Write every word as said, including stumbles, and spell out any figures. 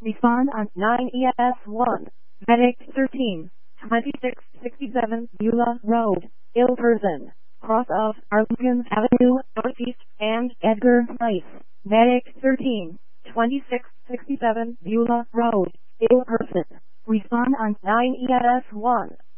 Respond on nine E S one. Medic thirteen, twenty-six sixty-seven Beulah Road, ill person, cross of Arlington Avenue Northeast and Edgar Place. Medic thirteen, twenty-six sixty-seven Beulah Road, ill person. Respond on nine E S one.